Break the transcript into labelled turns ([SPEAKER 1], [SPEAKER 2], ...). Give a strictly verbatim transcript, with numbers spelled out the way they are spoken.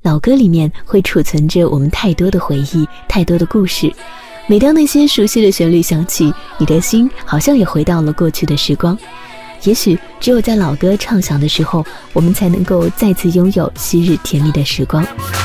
[SPEAKER 1] 老歌里面会储存着我们太多的回忆，太多的故事。每当那些熟悉的旋律响起，你的心好像也回到了过去的时光。也许只有在老歌唱响的时候，我们才能够再次拥有昔日甜蜜的时光。